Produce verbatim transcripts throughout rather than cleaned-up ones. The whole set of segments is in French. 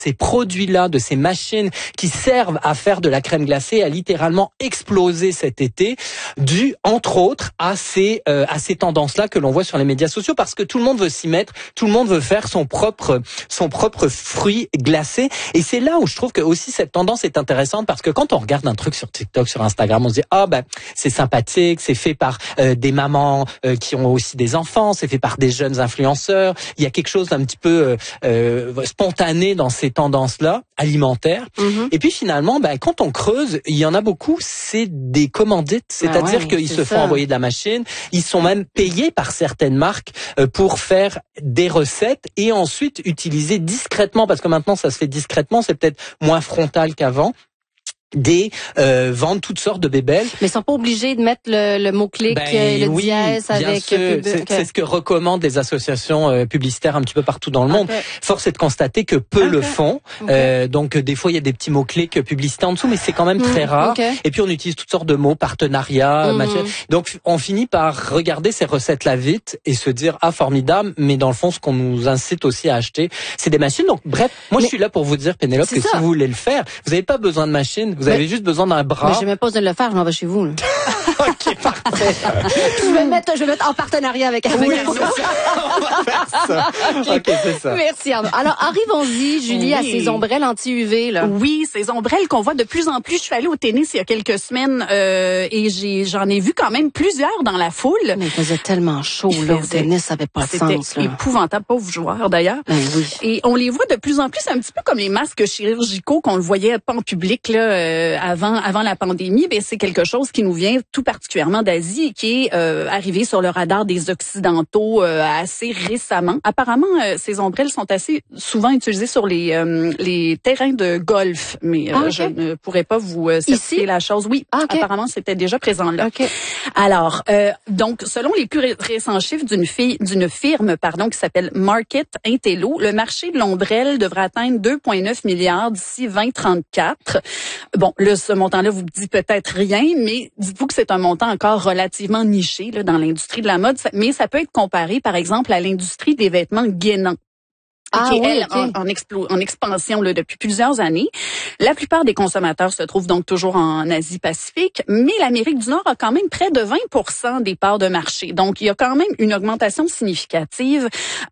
ces produits-là, de ces machines qui servent à faire de la crème glacée a littéralement explosé cet été, dû entre autres à ces euh, à ces tendances-là que l'on voit sur les médias sociaux, parce que tout le monde veut s'y mettre, tout le monde veut faire son propre son propre fruit glacé. Et c'est là où je trouve que aussi cette tendance est intéressante, parce que quand on regarde un truc sur TikTok, sur Instagram, on se dit ah ben c'est sympathique, c'est fait par euh, des mamans euh, qui ont aussi des enfants, c'est fait par des jeunes influenceurs. Il y a quelque chose d'un petit peu euh, euh, spontané dans ces tendances-là alimentaires. Mm-hmm. Et puis finalement, ben, quand on creuse, il y en a beaucoup, c'est des commandites, c'est-à-dire ah ouais, qu'ils se ça. font envoyer de la machine, ils sont même payés par certaines marques euh, pour faire des recettes et ensuite utiliser discrètement, parce que maintenant ça se fait discrètement, c'est peut-être moins frontal qu'avant, des euh, vendent toutes sortes de bébelles. Mais ils sont pas obligés de mettre le, le mot-clic, ben, le oui, dièse avec... Sûr, euh, c'est, okay. c'est ce que recommandent des associations euh, publicitaires un petit peu partout dans le monde. Okay. Force est de constater que peu okay. le font. Okay. Euh, donc des fois il y a des petits mots-clics publicitaires en dessous, mais c'est quand même mmh, très rare. Okay. Et puis on utilise toutes sortes de mots, partenariat, mmh. machin. Donc on finit par regarder ces recettes-là vite et se dire ah formidable, mais dans le fond ce qu'on nous incite aussi à acheter, c'est des machines. Donc bref, moi mais je suis là pour vous dire, Pénélope, que ça. si vous voulez le faire, vous n'avez pas besoin de machine. Vous avez mais, juste besoin d'un bras. Mais je même pas besoin de le faire, je m'en vais chez vous. Là. Ok, parfait. je vais me mettre, je vais mettre en partenariat avec avec oui, c'est ça. On va faire ça. Okay. ok, c'est ça. Merci Arnaud. Alors arrivons-y, Julie, oui. à ces ombrelles anti-U V là. Oui, ces ombrelles qu'on voit de plus en plus. Je suis allée au tennis il y a quelques semaines euh, et j'ai, j'en ai vu quand même plusieurs dans la foule. Mais il faisait tellement chaud il là faisait, au tennis, ça avait pas de sens. C'était épouvantable, pauvres joueurs d'ailleurs. Ben oui. Et on les voit de plus en plus, un petit peu comme les masques chirurgicaux qu'on le voyait pas en public là. Euh, avant avant la pandémie, ben c'est quelque chose qui nous vient tout particulièrement d'Asie et qui est euh, arrivé sur le radar des Occidentaux euh, assez récemment. Apparemment, euh, ces ombrelles sont assez souvent utilisées sur les euh, les terrains de golf, mais euh, ah, okay. je ne pourrais pas vous euh, certifier la chose. Oui, ah, okay. apparemment c'était déjà présent là. Okay. Alors, euh, donc selon les plus récents chiffres d'une fille d'une firme pardon qui s'appelle Market Intello, le marché de l'ombrelle devrait atteindre deux virgule neuf milliards d'ici vingt trente-quatre. Bon, le ce montant-là vous dit peut-être rien, mais dites-vous que c'est un montant encore relativement niché là, dans l'industrie de la mode, mais ça peut être comparé, par exemple, à l'industrie des vêtements Guénan. Ah, qui est, oui, elle, okay. en, en, explo- en expansion là, depuis plusieurs années. La plupart des consommateurs se trouvent donc toujours en Asie-Pacifique, mais l'Amérique du Nord a quand même près de vingt pour cent des parts de marché. Donc, il y a quand même une augmentation significative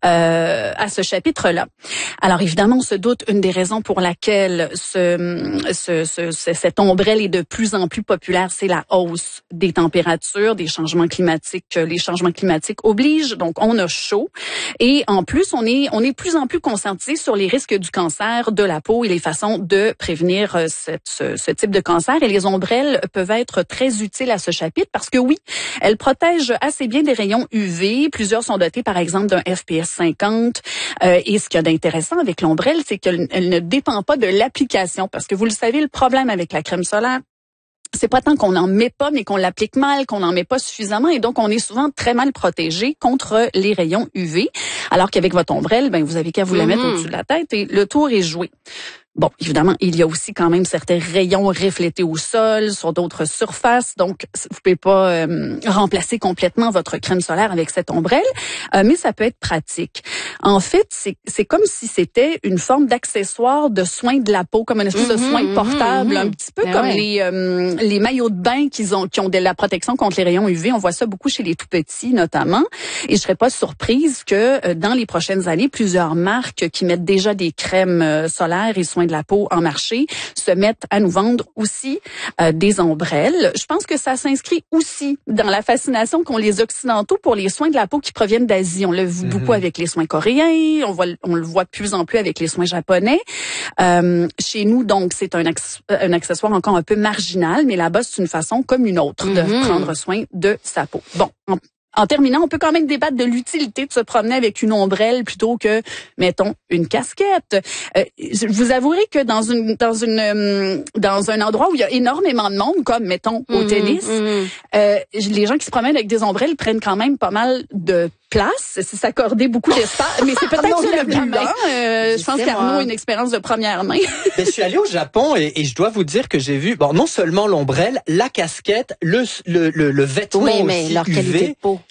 euh, à ce chapitre-là. Alors, évidemment, on se doute une des raisons pour laquelle ce, ce, ce, ce, cette ombrelle est de plus en plus populaire, c'est la hausse des températures, des changements climatiques. Les changements climatiques obligent, donc on a chaud. Et en plus, on est, on est plus en plus conscientisé sur les risques du cancer de la peau et les façons de prévenir cette, ce, ce type de cancer. Et les ombrelles peuvent être très utiles à ce chapitre parce que oui, elles protègent assez bien des rayons U V. Plusieurs sont dotés, par exemple, d'un F P S cinquante. Euh, et ce qu'il y a d'intéressant avec l'ombrelle, c'est qu'elle elle ne dépend pas de l'application. Parce que vous le savez, le problème avec la crème solaire, c'est pas tant qu'on n'en met pas, mais qu'on l'applique mal, qu'on n'en met pas suffisamment, et donc on est souvent très mal protégé contre les rayons U V. Alors qu'avec votre ombrelle, ben vous avez qu'à vous la mettre mm-hmm. au-dessus de la tête et le tour est joué. Bon, évidemment, il y a aussi quand même certains rayons reflétés au sol, sur d'autres surfaces, donc vous pouvez pas euh, remplacer complètement votre crème solaire avec cette ombrelle, euh, mais ça peut être pratique. En fait, c'est, c'est comme si c'était une forme d'accessoire de soin de la peau, comme une espèce mm-hmm, de soin portable, mm-hmm. un petit peu ben comme ouais. les euh, les maillots de bain qui ont qui ont de la protection contre les rayons U V. On voit ça beaucoup chez les tout petits notamment, et je serais pas surprise que euh, dans les prochaines années, plusieurs marques qui mettent déjà des crèmes euh, solaires et soins de la peau en marché se mettent à nous vendre aussi euh, des ombrelles. Je pense que ça s'inscrit aussi dans la fascination qu'ont les Occidentaux pour les soins de la peau qui proviennent d'Asie. On le voit mm-hmm. beaucoup avec les soins coréens, on voit, on le voit de plus en plus avec les soins japonais. Euh, chez nous, donc, c'est un, acc- un accessoire encore un peu marginal, mais là-bas, c'est une façon comme une autre mm-hmm. de prendre soin de sa peau. Bon, en, En terminant, on peut quand même débattre de l'utilité de se promener avec une ombrelle plutôt que, mettons, une casquette. Euh, vous avouerez que dans une dans une euh, dans un endroit où il y a énormément de monde, comme mettons au mmh, tennis, mmh. Euh, les gens qui se promènent avec des ombrelles prennent quand même pas mal de place, c'est s'accorder beaucoup d'espace, mais c'est peut-être non, le plus lent. Euh, je pense qu'Arnaud a une expérience de première main. Mais je suis allée au Japon et, et je dois vous dire que j'ai vu, bon, non seulement l'ombrelle, la casquette, le le le, le vêtement oui, mais aussi leur U V. qualité de peau.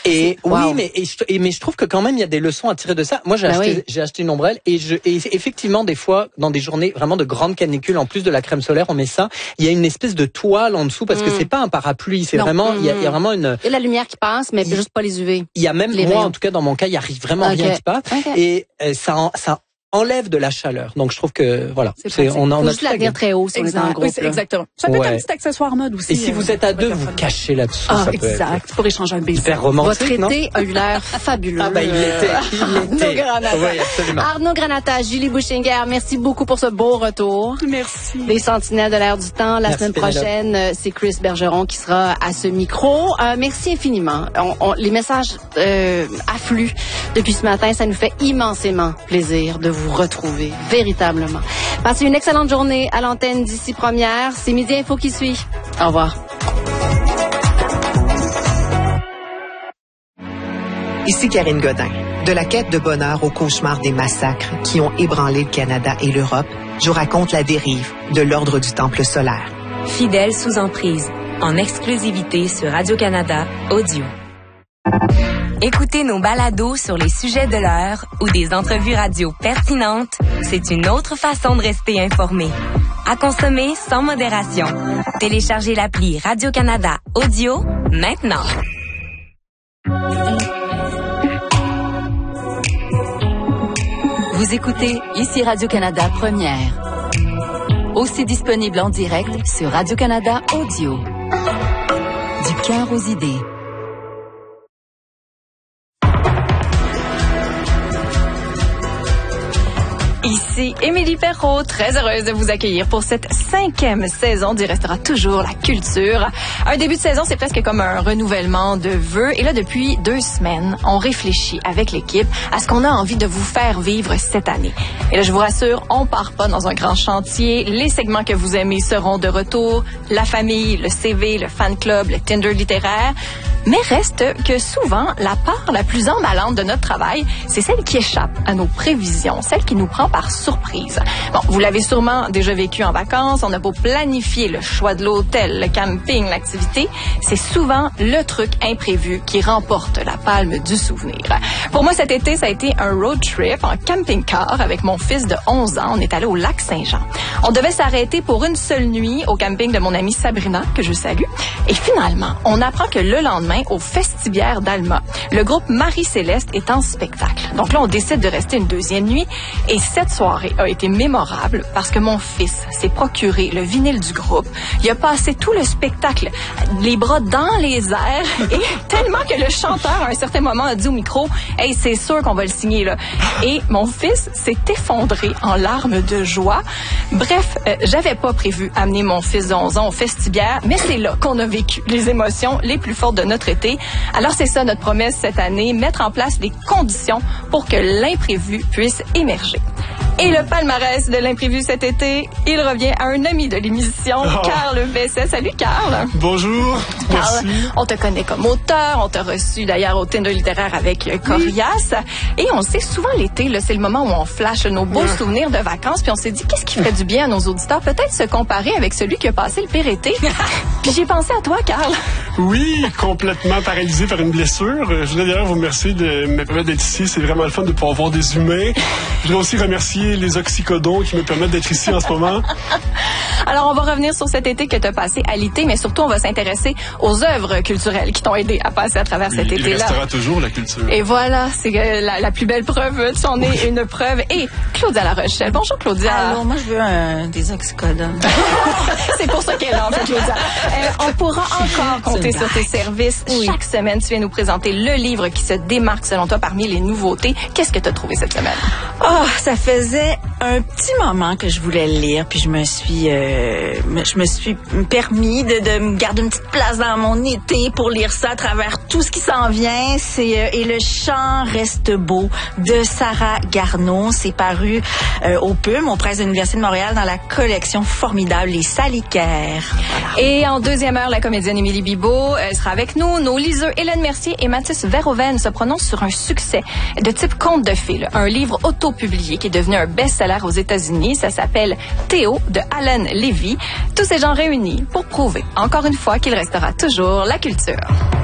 Et Wow. oui, mais et je, et, mais je trouve que quand même il y a des leçons à tirer de ça. Moi, j'ai Ben acheté oui. j'ai acheté une ombrelle et je et effectivement des fois dans des journées vraiment de grande canicule, en plus de la crème solaire, on met ça. Il y a une espèce de toile en dessous parce Mm. que c'est pas un parapluie, c'est Non. vraiment il y, a, Mm. il y a vraiment une Et la lumière qui passe, mais Il- juste pas les U V. il y a même Les moi rayons. en tout cas dans mon cas, il y arrive vraiment Ok. rien qui passe Ok. et euh, ça en- ça enlève de la chaleur. Donc je trouve que voilà, C'est c'est pratique. on a on Faut a juste tout la à tenir gagner. très haut si on est en Exact. groupe. Oui, c'est là. exactement. Ça peut être Ouais. un petit accessoire mode aussi. Et si euh, vous êtes à ça peut deux, être vous fun. cachez là-dessus. Ah, ça peut être exact. Pour échanger un baiser. hyper Votre romantique, non? été a eu l'air fabuleux. Ah bah il l'était, il l'était. Granata. Oui, absolument. Arnaud Granata, Julie Bouchinger, merci beaucoup pour ce beau retour. Merci. Les Sentinelles de l'air du temps. La Merci, semaine Pénélope. prochaine, euh, c'est Chris Bergeron qui sera à ce micro. Euh, merci infiniment. On, on- les messages euh, affluent depuis ce matin. Ça nous fait immensément plaisir de vous retrouver, véritablement. Passez une excellente journée à l'antenne d'ici première. C'est Midi Info qui suit. Au revoir. Ici Karine Godin. De la quête de bonheur au cauchemar des massacres qui ont ébranlé le Canada et l'Europe, je vous raconte la dérive de l'ordre du Temple solaire. Fidèle sous emprise, en exclusivité sur Radio-Canada Audio. Écoutez nos balados sur les sujets de l'heure ou des entrevues radio pertinentes, c'est une autre façon de rester informé. À consommer sans modération. Téléchargez l'appli Radio-Canada Audio maintenant. Vous écoutez ici Radio-Canada Première. Aussi disponible en direct sur Radio-Canada Audio. Du cœur aux idées. Ici Émilie Perrault, très heureuse de vous accueillir pour cette cinquième saison du Restera toujours la culture. Un début de saison, c'est presque comme un renouvellement de vœux. Et là, depuis deux semaines, on réfléchit avec l'équipe à ce qu'on a envie de vous faire vivre cette année. Et là, je vous rassure, on part pas dans un grand chantier. Les segments que vous aimez seront de retour. La famille, le C V, le fan club, le Tinder littéraire. Mais reste que souvent, la part la plus emballante de notre travail, c'est celle qui échappe à nos prévisions, celle qui nous prend par surprise. Bon, vous l'avez sûrement déjà vécu en vacances, on a beau planifier le choix de l'hôtel, le camping, l'activité, c'est souvent le truc imprévu qui remporte la palme du souvenir. Pour moi, cet été, ça a été un road trip en camping-car avec mon fils de onze ans. On est allé au lac Saint-Jean. On devait s'arrêter pour une seule nuit au camping de mon amie Sabrina, que je salue. Et finalement, on apprend que le lendemain, au Festibiaire d'Alma, le groupe Marie-Céleste est en spectacle. Donc là, on décide de rester une deuxième nuit. Et cette soirée a été mémorable parce que mon fils s'est procuré le vinyle du groupe. Il a passé tout le spectacle, les bras dans les airs, et tellement que le chanteur, à un certain moment, a dit au micro, « Hey, c'est sûr qu'on va le signer, là. » Et mon fils s'est effondré en larmes de joie. Bref, euh, j'avais pas prévu amener mon fils de onze ans au Festibiaire, mais c'est là qu'on a vécu les émotions les plus fortes de notre été. Alors c'est ça notre promesse cette année, mettre en place les conditions pour que l'imprévu puisse émerger. Et le palmarès de l'imprévu cet été, il revient à un ami de l'émission, Oh. Carl Besset. Salut Carl. Bonjour. Carl, Merci. on te connaît comme auteur, on t'a reçu d'ailleurs au Tinder littéraire avec euh, Corias. Et on sait souvent l'été, là, c'est le moment où on flash nos beaux souvenirs de vacances, puis on s'est dit qu'est-ce qui ferait du bien à nos auditeurs, peut-être se comparer avec celui qui a passé le pire été. Puis j'ai pensé à toi, Carl. Oui, complètement paralysé par une blessure. Euh, Je voudrais d'ailleurs vous remercier de me permettre d'être ici. C'est vraiment le fun de pouvoir voir des humains. Je voudrais aussi remercier les oxycodons qui me permettent d'être ici en ce moment. Alors, on va revenir sur cet été que tu as passé à l'I T, mais surtout, on va s'intéresser aux œuvres culturelles qui t'ont aidé à passer à travers cet Il été-là. restera toujours la culture. Et voilà, c'est euh, la, la plus belle preuve. Tu en es une preuve. Et Claudia La Rochelle. Bonjour, Claudia. Alors, moi, je veux un, des oxycodones. C'est pour ça qu'elle est là, en fait, Claudia. Euh, on pourra encore compter sur tes services. Chaque semaine, tu viens nous présenter le livre qui se démarque, selon toi, parmi les nouveautés. Qu'est-ce que tu as trouvé cette semaine? Oh, ça faisait un petit moment que je voulais le lire, puis je me suis, euh, me- je me suis permis de, de me garder une petite place dans mon été pour lire ça à travers tout ce qui s'en vient. C'est euh, Et le chant reste beau de Sarah Garneau. C'est paru euh, au P U M, aux Presses de l'Université de Montréal, dans la collection formidable Les Salicaires. Voilà. Et en deuxième heure, la comédienne Émilie Bibeau elle sera avec nous. Nos liseux Hélène Mercier et Mathis Verhoeven se prononcent sur un succès de type conte de fées, là. Un livre auto-publié qui est devenu un best-seller aux États-Unis. Ça s'appelle Théo de Alan Levy. Tous ces gens réunis pour prouver, encore une fois, qu'il restera toujours la culture.